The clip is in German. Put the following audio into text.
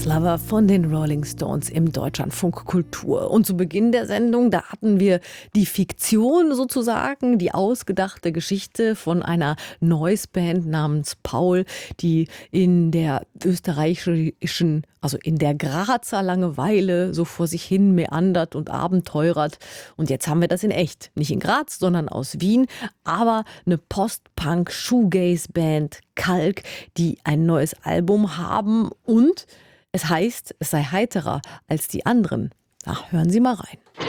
Jazz Lover von den Rolling Stones im Deutschlandfunk Kultur. Und zu Beginn der Sendung, da hatten wir die Fiktion sozusagen, die ausgedachte Geschichte von einer Noise-Band namens Paul, die in der österreichischen, also in der Grazer Langeweile so vor sich hin meandert und abenteurert. Und jetzt haben wir das in echt. Nicht in Graz, sondern aus Wien. Aber eine Post-Punk-Shoegaze-Band Kalk, die ein neues Album haben und es heißt, es sei heiterer als die anderen. Ach, hören Sie mal rein.